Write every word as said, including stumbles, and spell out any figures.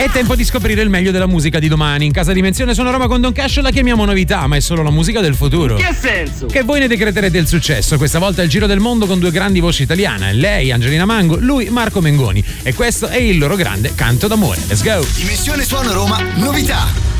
È tempo di scoprire il meglio della musica di domani. In casa Dimensione Suona Roma con Don Cash la chiamiamo novità, ma è solo la musica del futuro. Che senso? Che voi ne decreterete il successo. Questa volta è il giro del mondo con due grandi voci italiane. Lei, Angelina Mango, lui, Marco Mengoni. E questo è il loro grande canto d'amore. Let's go! Dimensione Suona Roma, novità.